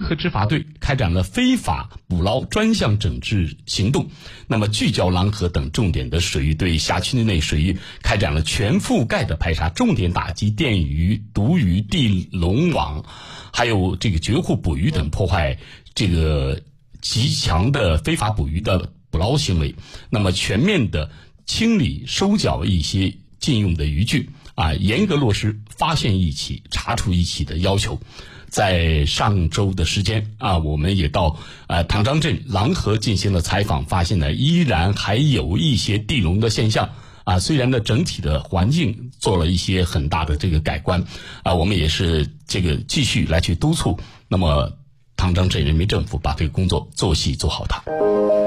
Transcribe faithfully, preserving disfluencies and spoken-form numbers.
合执法队开展了非法捕捞专项整治行动，那么聚焦狼河等重点的水域，对辖区内水域开展了全覆盖的排查，重点打击电鱼、毒鱼、地笼网，还有这个绝户捕鱼等破坏这个极强的非法捕鱼的捕捞行为，那么全面的清理收缴一些禁用的渔具啊，严格落实发现一起查处一起的要求。在上周的时间啊，我们也到呃唐张镇狼河进行了采访，发现呢依然还有一些地笼的现象啊。虽然呢整体的环境做了一些很大的这个改观啊，我们也是这个继续来去督促，那么唐张镇人民政府把这个工作做细做好它。